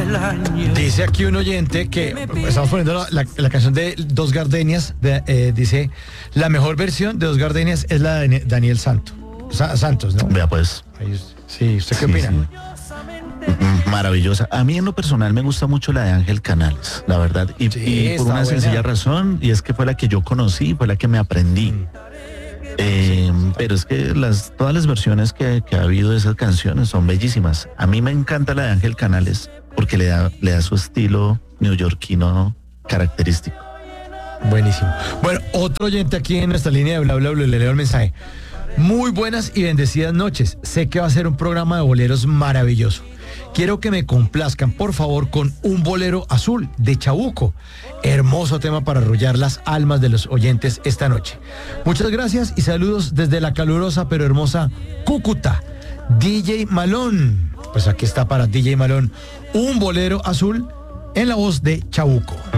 Dice aquí un oyente que estamos poniendo la canción de Dos Gardenias, dice, la mejor versión de Dos Gardenias es la de Daniel Santos, ¿no? Vea pues. Sí, ¿usted qué opina? Sí. Maravillosa. A mí en lo personal me gusta mucho la de Ángel Canales, la verdad. Y por una sencilla razón, y es que fue la que yo conocí, fue la que me aprendí. Pero es que todas las versiones que ha habido de esas canciones son bellísimas. A mí me encanta la de Ángel Canales porque le da su estilo neoyorquino característico. Buenísimo. Bueno, otro oyente aquí en nuestra línea de bla bla bla, le leo el mensaje. Muy buenas y bendecidas noches. Sé que va a ser un programa de boleros maravilloso. Quiero que me complazcan, por favor, con Un Bolero Azul de Chabuco. Hermoso tema para arrullar las almas de los oyentes esta noche. Muchas gracias y saludos desde la calurosa pero hermosa Cúcuta. DJ Malón. Pues aquí está para DJ Malón Un Bolero Azul en la voz de Chabuco.